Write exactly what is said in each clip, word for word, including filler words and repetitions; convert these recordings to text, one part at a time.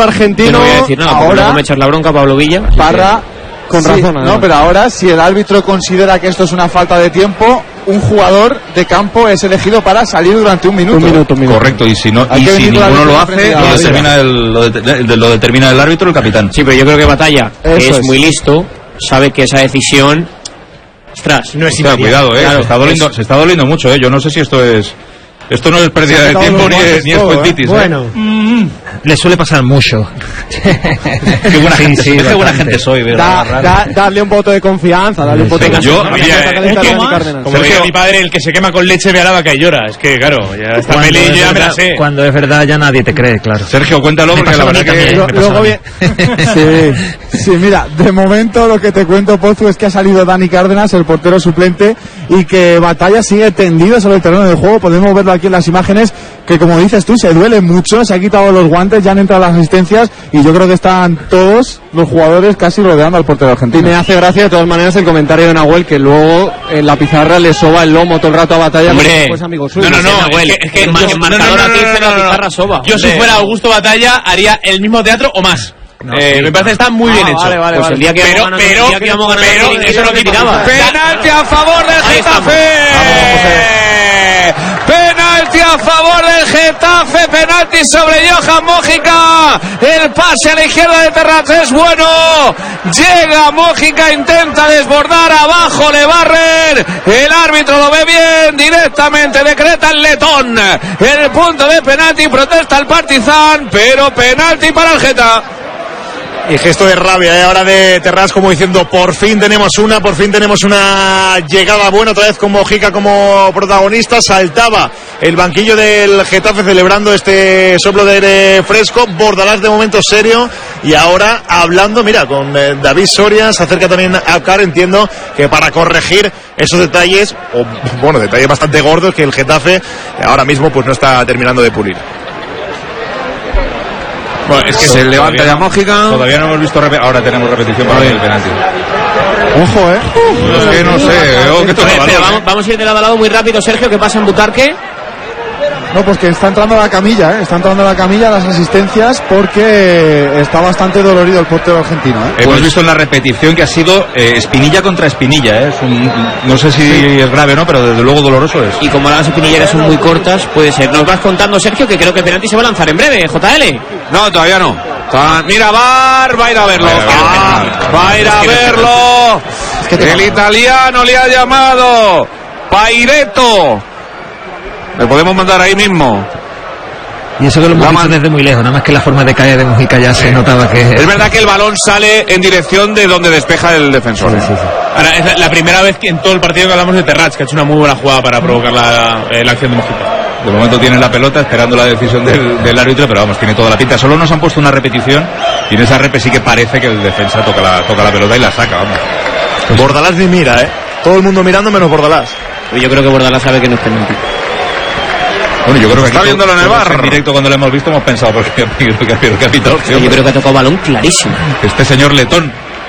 portero argentino. Yo no voy a decir nada, ahora no me echas la bronca, Pablo Villa. Parra, con sí, razón. No, pero ahora, si el árbitro considera que esto es una falta de tiempo, un jugador de campo es elegido para salir durante un minuto. Un minuto, un minuto. Correcto, y si no, y si ninguno lo hace, lo determina, el, lo, de, lo determina el árbitro, el capitán. Sí, pero yo creo que Batalla, que es, es muy listo, sabe que esa decisión, ostras, no es inmediato. Cuidado, eh, claro, se está doliendo, es... se está doliendo mucho, eh. Yo no sé si esto es esto no es pérdida de tiempo ni es, ni es cuentitis, eh. Bueno, eh. mm. le suele pasar mucho. Qué buena sí, gente, sí, qué buena gente soy, da, da, darle un voto de confianza, darle un voto de yo, confianza. Como decía mi padre, el que se quema con leche ve a la vaca y llora. Es que claro, ya está peli, yo ya me la sé. Cuando es verdad ya nadie te cree, claro. Sergio, cuéntalo porque la verdad que lo, luego bien. sí, sí, mira, de momento lo que te cuento, Pozu, es que ha salido Dani Cárdenas, el portero suplente, y que Batalla sigue tendido sobre el terreno de juego. Podemos verlo aquí en las imágenes, que como dices tú, se duele mucho, se ha quitado los guantes, ya han entrado las asistencias y yo creo que están todos los jugadores casi rodeando al portero argentino. Y me hace gracia de todas maneras el comentario de Nahuel, que luego en la pizarra le soba el lomo todo el rato a Batalla. Hombre, pues amigo suyo. No, no, no, Nahuel, es que, es que el, el marcador aquí dice la pizarra soba. Yo, si fuera Augusto Batalla, haría el mismo teatro o más. No, eh, sí. Me parece que está muy ah, bien hecho. Vale, vale, pues vale. el día que pero, vamos pero, ganando, pero, pero, pero, pero eso no criticaba. Penalti a favor del Getafe. Penalti a favor del Getafe. Penalti sobre Johan Mojica. El pase a la izquierda de Terrats es bueno. Llega Mojica, intenta desbordar, abajo le barren. El árbitro lo ve bien. Directamente decreta el letón el punto de penalti. Protesta el Partizan, pero penalti para el Getafe. Y gesto de rabia, ¿eh? Ahora de Terrats, como diciendo, por fin tenemos una, por fin tenemos una llegada buena, otra vez con Mojica como protagonista. Saltaba el banquillo del Getafe celebrando este soplo de aire fresco. Bordalás de momento serio, y ahora hablando, mira, con eh, David Soria, se acerca también a Car, entiendo que para corregir esos detalles, o bueno, detalles bastante gordos que el Getafe ahora mismo pues no está terminando de pulir. Bueno, es que se levanta ya Mojica. Todavía no hemos visto, rep- ahora tenemos repetición para el penalti. Ojo, eh. Uh, es que no sé. Oh, que Oye, pero vamos, vamos a ir de lado a lado muy rápido, Sergio. ¿Qué pasa en Butarque? No, pues que está entrando a la camilla, ¿eh? Está entrando a la camilla las asistencias porque está bastante dolorido el portero argentino, ¿eh? Hemos pues visto en la repetición que ha sido eh, espinilla contra espinilla, ¿eh? Es un, no sé si sí. es grave o no, pero desde luego doloroso es. Y como las espinilleras son muy cortas, puede ser. Nos vas contando, Sergio, que creo que el penalti se va a lanzar en breve, J L. No, todavía no. Mira, Bar va a ir a verlo. Ah, va a ir a verlo. Es que el italiano le ha llamado Pairetto. Le podemos mandar ahí mismo. Y eso que lo hemos visto desde muy lejos, nada más que la forma de caer de Mojica ya se notaba que... Es verdad que el balón sale en dirección de donde despeja el defensor. Sí, sí, sí. Ahora, es la primera vez que en todo el partido que hablamos de Terrats, que ha hecho una muy buena jugada para provocar la, eh, la acción de Mojica. De momento tiene la pelota esperando la decisión del, del árbitro, pero vamos, tiene toda la pinta. Solo nos han puesto una repetición y en esa repe sí que parece que el defensa toca la, toca la pelota y la saca, vamos. Pues Bordalás ni mira, ¿eh? Todo el mundo mirando menos Bordalás. Yo creo que Bordalás sabe que no es penalti. Bueno, yo creo que está viéndolo en el bar. En directo cuando lo hemos visto hemos pensado porque que ha pitado. Yo creo que ha tocado balón clarísimo. Este señor letón.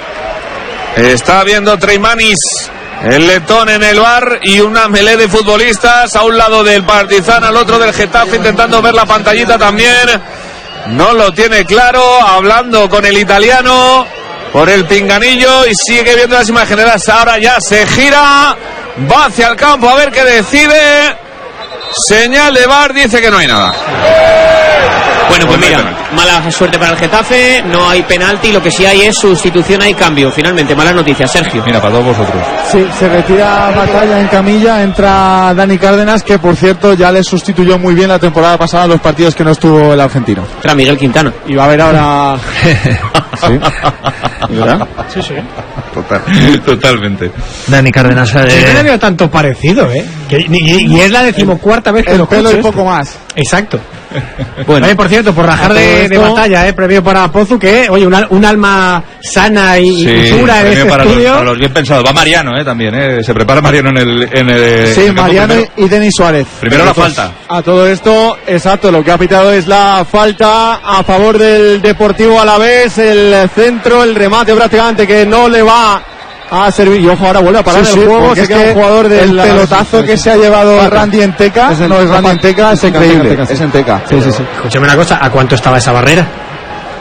Está viendo Treimanis, el letón en el bar, y una melé de futbolistas a un lado del Partizan, al otro del Getafe, intentando ver la pantallita también. No lo tiene claro, hablando con el italiano por el pinganillo y sigue viendo las imágenes. Ahora ya se gira, va hacia el campo a ver qué decide. Señal de V A R, dice que no hay nada. Bueno, pues mira, mala suerte para el Getafe, no hay penalti, lo que sí hay es sustitución, hay cambio. Finalmente, malas noticias, Sergio. Mira, para todos vosotros. Sí, se retira Batalla en camilla, entra Dani Cárdenas, que por cierto ya le sustituyó muy bien la temporada pasada en los partidos que no estuvo el argentino. Entra Miguel Quintana. Y va a haber ahora... ¿Sí? ¿Verdad? Sí, sí. Total, totalmente. Dani Cárdenas. Eh... Yo no le veo tanto parecido, ¿eh? Que, y, y es la decimocuarta vez que el lo pelo y esto. poco más. Exacto. Bueno, oye, por cierto, por rajar de, de batalla, eh, premio para Pozu, que, oye, un, un alma sana y, sí, y pura en este para estudio. Los, para los bien pensados. Va Mariano, eh, también, eh. Se prepara Mariano en el... En el sí, en el Mariano y Denis Suárez. Primero la falta. A todo esto, exacto, lo que ha pitado es la falta a favor del Deportivo Alavés, el centro, el remate prácticamente que no le va a servir. Y ojo, ahora vuelve a parar sí, el sí, juego. Se queda un jugador del pelotazo sí, que se ha llevado Paca. Randy Enteca. Es el, no es Randy Enteca, es increíble. Enteca, sí. Es Enteca. Sí, sí, sí. Escúchame una cosa, ¿a cuánto estaba esa barrera?